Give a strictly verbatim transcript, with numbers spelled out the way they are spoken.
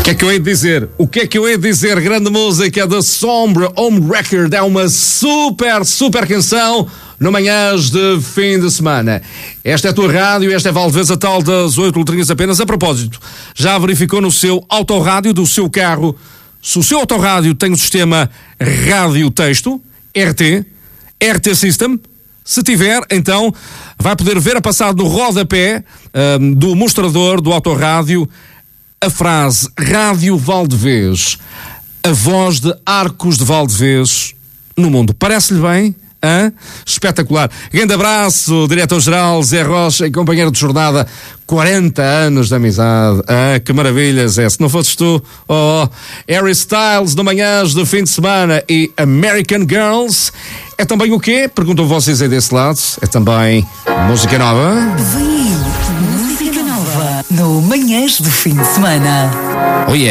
que é que eu hei de dizer? O que é que eu hei de dizer? Grande música da Sombra Home Record. É uma super, super canção no Manhãs de fim de semana. Esta é a tua rádio, esta é Valdevez, a tal das oito letrinhas apenas. A propósito, já verificou no seu autorrádio do seu carro se o seu autorrádio tem o sistema rádio texto, R T, R T System? Se tiver, então vai poder ver a passar no rodapé um, do mostrador do autorrádio a frase Rádio Valdevez, a voz de Arcos de Valdevez no mundo. Parece-lhe bem? Hã? Espetacular. Grande abraço, diretor-geral Zé Rocha e companheiro de jornada, quarenta anos de amizade. Ah, que maravilhas é. Se não fosses tu, oh, oh. Harry Styles no Manhãs de fim de semana e American Girls. É também o quê? Perguntam vocês aí desse lado. É também música nova. Vem aí, música nova no Manhãs de fim de semana. Oh yeah.